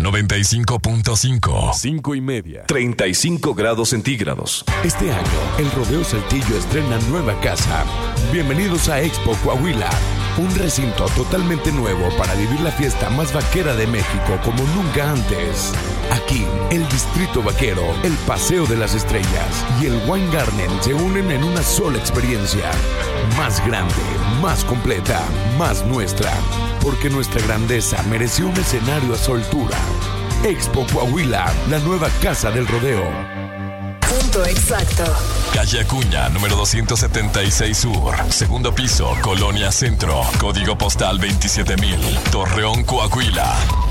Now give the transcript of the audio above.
95.5. 5:30. 35 grados centígrados. Este año, el Rodeo Saltillo estrena nueva casa. Bienvenidos a Expo Coahuila, un recinto totalmente nuevo para vivir la fiesta más vaquera de México como nunca antes. Aquí, el Distrito Vaquero, el Paseo de las Estrellas y el Wine Garden se unen en una sola experiencia. Más grande, más completa, más nuestra. Porque nuestra grandeza mereció un escenario a su altura. Expo Coahuila, la nueva casa del rodeo. Punto exacto. Calle Acuña, número 276 Sur. Segundo piso, Colonia Centro. Código postal 27,000. Torreón, Coahuila.